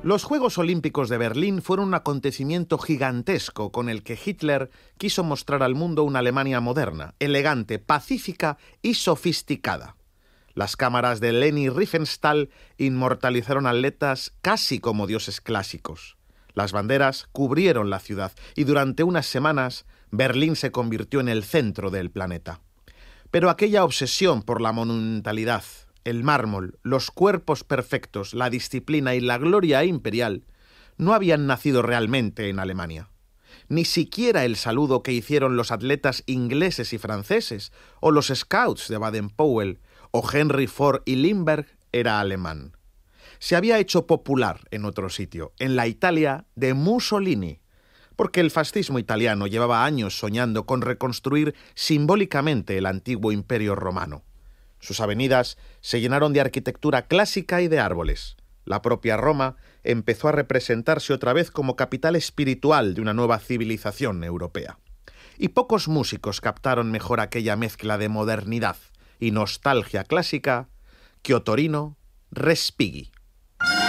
Los Juegos Olímpicos de Berlín fueron un acontecimiento gigantesco con el que Hitler quiso mostrar al mundo una Alemania moderna, elegante, pacífica y sofisticada. Las cámaras de Leni Riefenstahl inmortalizaron atletas casi como dioses clásicos. Las banderas cubrieron la ciudad y durante unas semanas Berlín se convirtió en el centro del planeta. Pero aquella obsesión por la monumentalidad, el mármol, los cuerpos perfectos, la disciplina y la gloria imperial no habían nacido realmente en Alemania. Ni siquiera el saludo que hicieron los atletas ingleses y franceses, o los scouts de Baden-Powell, o Henry Ford y Lindbergh era alemán. Se había hecho popular en otro sitio, en la Italia de Mussolini, porque el fascismo italiano llevaba años soñando con reconstruir simbólicamente el antiguo imperio romano. Sus avenidas se llenaron de arquitectura clásica y de árboles. La propia Roma empezó a representarse otra vez como capital espiritual de una nueva civilización europea. Y pocos músicos captaron mejor aquella mezcla de modernidad y nostalgia clásica que Ottorino Respighi.